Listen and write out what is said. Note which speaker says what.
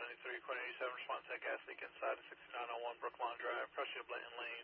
Speaker 1: 93, Queen 87, response to gas leak inside of 6901 Brookline Drive, Crushing Blanton Lane.